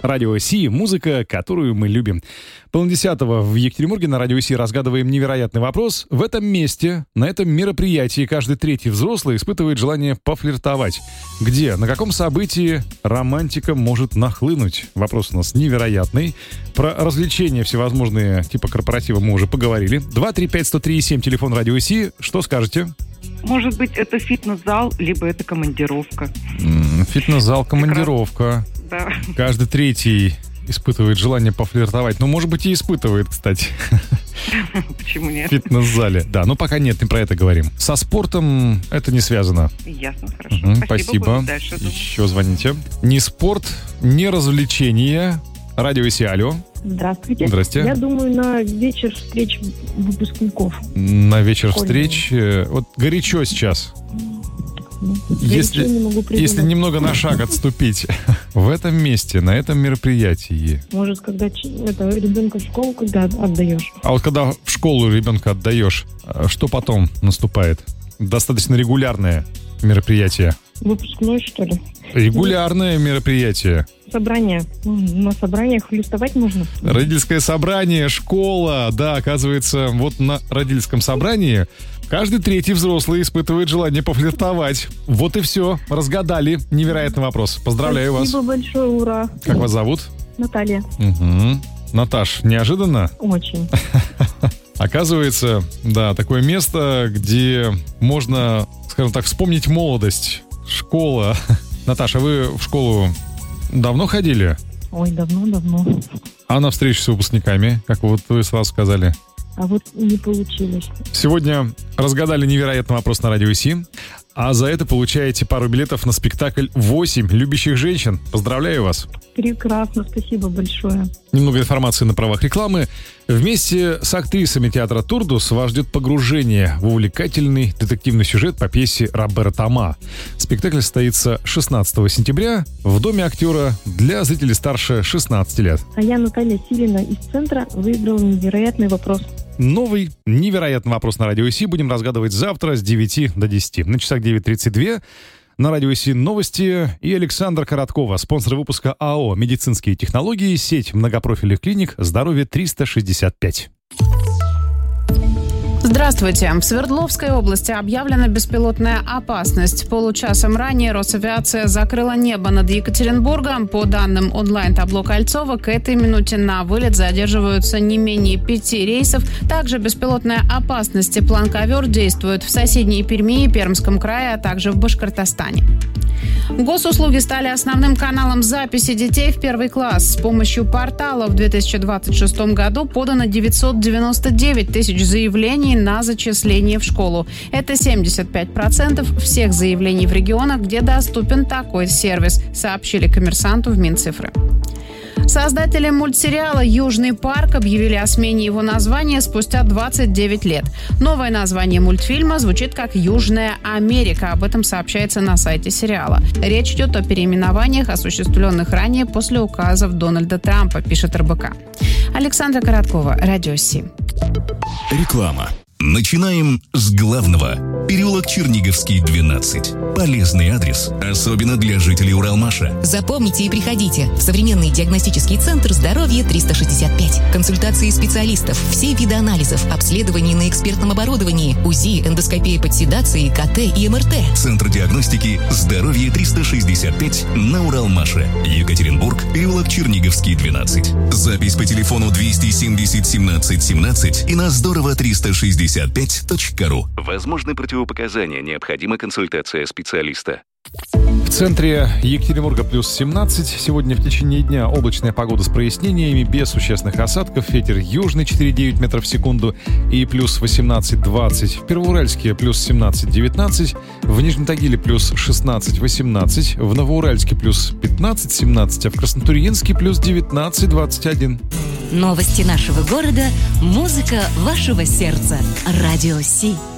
Радио Си, музыка, которую мы любим. 10:30 в Екатеринбурге на Радио Си разгадываем невероятный вопрос. В этом месте, на этом мероприятии, каждый третий взрослый испытывает желание пофлиртовать. Где, на каком событии романтика может нахлынуть? Вопрос у нас невероятный. Про развлечения всевозможные, типа корпоратива, мы уже поговорили. 235-103-7, телефон Радио Си. Что скажете? Может быть, это фитнес-зал, либо это командировка. Фитнес-зал, командировка. Да. Каждый третий испытывает желание пофлиртовать. Ну, может быть, и испытывает, кстати. Почему нет? В фитнес-зале. Да, но пока нет, не про это говорим. Со спортом это не связано. Ясно, хорошо. Спасибо. Еще звоните. Ни спорт, ни развлечения. Радио Си, алло. Здравствуйте. Здрасте. Я думаю, на вечер встреч выпускников. На вечер встреч. Вот горячо сейчас. Если немного на шаг отступить. В этом месте, на этом мероприятии. Может, когда ребенка в школу когда отдаешь. А вот когда в школу ребенка отдаешь, что потом наступает? Достаточно регулярное мероприятие. Выпускной, что ли? Регулярное мероприятие. Собрание. На собраниях хлестовать можно. Родительское собрание, школа. Да, оказывается, вот на родительском собрании каждый третий взрослый испытывает желание пофлиртовать. Вот и все. Разгадали. Невероятный вопрос. Поздравляю вас. Спасибо большое, ура. Как вас зовут? Наталья. Угу. Наташ, неожиданно? Очень. Оказывается, да, такое место, где можно, скажем так, вспомнить молодость. Школа. Наташа, вы в школу давно ходили? Ой, давно. А на встречу с выпускниками, как вот вы сразу сказали? А вот не получилось. Сегодня разгадали невероятный вопрос на Радио Си, а за это получаете пару билетов на спектакль «8 любящих женщин». Поздравляю вас. Прекрасно, спасибо большое. Немного информации на правах рекламы. Вместе с актрисами театра «Турдус» вас ждет погружение в увлекательный детективный сюжет по пьесе Робера Тома. Спектакль состоится 16 сентября в Доме актера для зрителей старше 16 лет. А я, Наталья Силина из центра, выиграла невероятный вопрос. Новый невероятный вопрос на Радио Си будем разгадывать завтра с 9 до 10. На часах 9:32 на Радио Си новости и Александра Короткова, спонсор выпуска АО «Медицинские технологии», сеть многопрофильных клиник «Здоровье 365». Здравствуйте. В Свердловской области объявлена беспилотная опасность. Получасом ранее Росавиация закрыла небо над Екатеринбургом. По данным онлайн-табло Кольцова, к этой минуте на вылет задерживаются не менее 5 рейсов. Также беспилотная опасность и план «Ковер» действует в соседней Перми и Пермском крае, а также в Башкортостане. Госуслуги стали основным каналом записи детей в первый класс. С помощью портала в 2026 году подано 999 тысяч заявлений на зачисление в школу. Это 75% всех заявлений в регионах, где доступен такой сервис, сообщили «Коммерсанту» в Минцифры. Создатели мультсериала «Южный парк» объявили о смене его названия спустя 29 лет. Новое название мультфильма звучит как «Южная Америка». Об этом сообщается на сайте сериала. Речь идет о переименованиях, осуществленных ранее после указов Дональда Трампа, пишет РБК. Александра Короткова, Радио Си. Реклама. Начинаем с главного. Переулок Черниговский, 12. Полезный адрес, особенно для жителей Уралмаша. Запомните и приходите в современный диагностический центр «Здоровье 365». Консультации специалистов, все виды анализов, обследований на экспертном оборудовании, УЗИ, эндоскопия под седацией, КТ и МРТ. Центр диагностики «Здоровье 365» на Уралмаше. Екатеринбург, переулок Черниговский, 12. Запись по телефону 270 17 17 и на здорово365.ру. Возможны противопоказания, необходима консультация специалиста. В центре Екатеринбурга плюс 17. Сегодня в течение дня облачная погода с прояснениями, без существенных осадков. Ветер южный 4,9 метров в секунду и плюс 18-20. В Первоуральске плюс 17-19. В Нижнем Тагиле плюс 16-18. В Новоуральске плюс 15-17. А в Краснотурьинске плюс 19-21. Новости нашего города, музыка вашего сердца. Радио Си.